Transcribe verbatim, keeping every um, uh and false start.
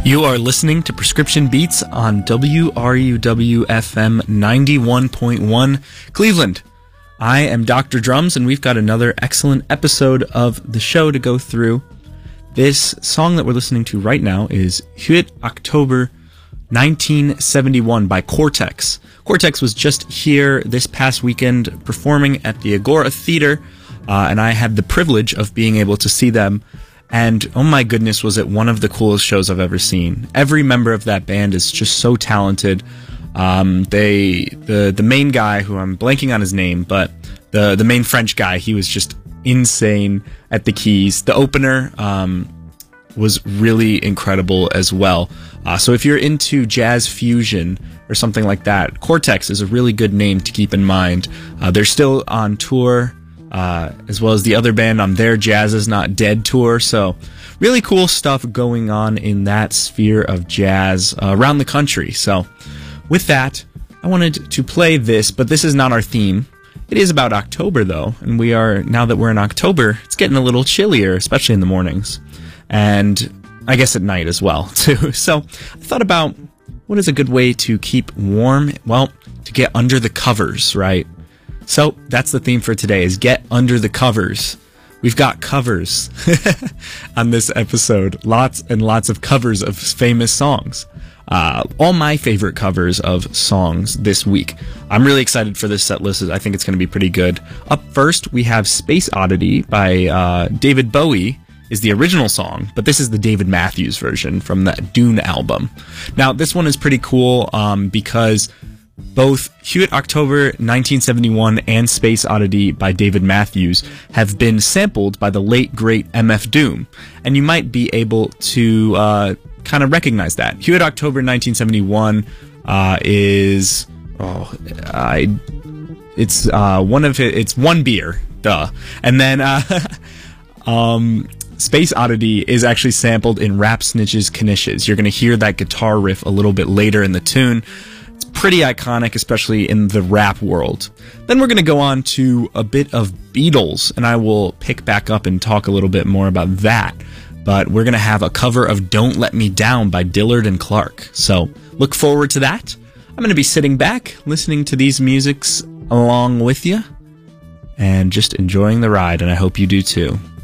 You are listening to Prescription Beats on W R U W F M ninety-one point one Cleveland. I am Doctor Drums, and we've got another excellent episode of the show to go through. This song that we're listening to right now is Huit October nineteen seventy-one by Cortex. Cortex was just here this past weekend performing at the Agora Theater, uh, and I had the privilege of being able to see them. And oh my goodness, was it one of the coolest shows I've ever seen. Every member of that band is just so talented. Um, they, the, the main guy, who I'm blanking on his name, but the, the main French guy, he was just insane at the keys. The opener, um, was really incredible as well. Uh, so if you're into jazz fusion or something like that, Cortex is a really good name to keep in mind. Uh, they're still on tour. Uh, as well as the other band on their Jazz Is Not Dead tour. So really cool stuff going on in that sphere of jazz uh, around the country. So with that, I wanted to play this, but this is not our theme. It is about October though, and we are, now that we're in October, it's getting a little chillier, especially in the mornings, and I guess at night as well too. So I thought about what is a good way to keep warm? Well, to get under the covers, right? So that's the theme for today, is get under the covers. We've got covers on this episode. Lots and lots of covers of famous songs. Uh, all my favorite covers of songs this week. I'm really excited for this set list. I think it's going to be pretty good. Up first, we have Space Oddity by uh, David Bowie is the original song, but this is the David Matthews version from that Dune album. Now, this one is pretty cool um, because both Huit October nineteen seventy-one and Space Oddity by David Matthews have been sampled by the late, great M F Doom. And you might be able to uh, kind of recognize that. Huit October nineteen seventy-one uh, is... Oh, I... It's uh, one of it, it's one beer, duh. And then uh, um, Space Oddity is actually sampled in Rap Snitches Knishes. You're going to hear that guitar riff a little bit later in the tune. Pretty iconic, especially in the rap world. Then we're going to go on to a bit of Beatles, and I will pick back up and talk a little bit more about that. But we're going to have a cover of Don't Let Me Down by Dillard and Clark. So look forward to that. I'm going to be sitting back, listening to these musics along with you, and just enjoying the ride, and I hope you do too.